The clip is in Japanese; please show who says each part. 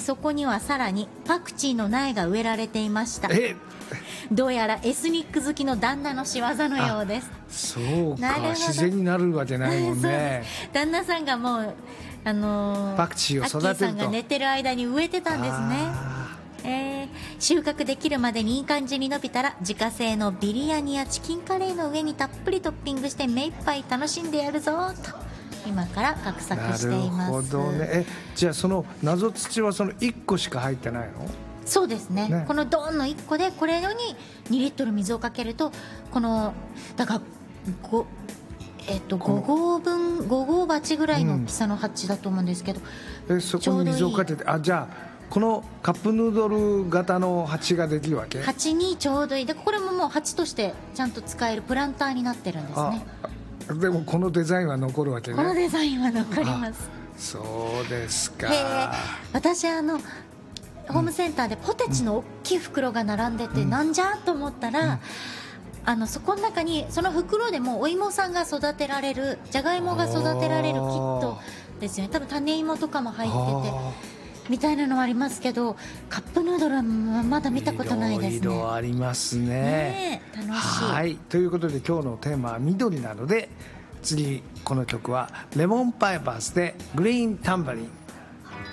Speaker 1: そこにはさらにパクチーの苗が植えられていました。どうやらエスニック好きの旦那の仕業のようです。
Speaker 2: そうか、自然になるわけないもんね。
Speaker 1: 旦那さんがもう
Speaker 2: パクチーを育てると、
Speaker 1: アッキーさんが寝てる間に植えてたんですね。収穫できるまでにいい感じに伸びたら、自家製のビリヤニやチキンカレーの上にたっぷりトッピングして目いっぱい楽しんでやるぞと今から画策しています。
Speaker 2: なるほどね。じゃあその謎土はその1個しか入ってないの？
Speaker 1: そうですね。このドーンの1個でこれに2リットル水をかけると、このだから5合鉢ぐらいの大きさの鉢だと思うんですけど、
Speaker 2: そこに水をかけて、じゃあこのカップヌードル型の鉢ができるわけ？
Speaker 1: 鉢にちょうどいい。でこれももう鉢としてちゃんと使えるプランターになってるんですね。
Speaker 2: でもこのデザインは残るわけね。
Speaker 1: このデザインは残ります。
Speaker 2: そうですか。
Speaker 1: 私ホームセンターでポテチの大きい袋が並んでて、なんじゃと思ったら、そこの中にその袋でもお芋さんが育てられる、じゃがいもが育てられるキットですよね。多分種芋とかも入っててみたいなのはありますけど、カップヌードルはまだ見たことないですね。
Speaker 2: いろいろありますね。
Speaker 1: 楽しい。
Speaker 2: はい、ということで今日のテーマは緑なので、次この曲はレモンパイパーズでグリーンタンバリン。